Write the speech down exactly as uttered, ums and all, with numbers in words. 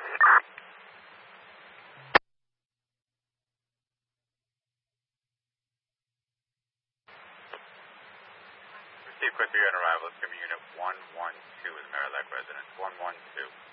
Receive quickly on arrival. It's going to be unit one one two with Merrillac residence. one one two.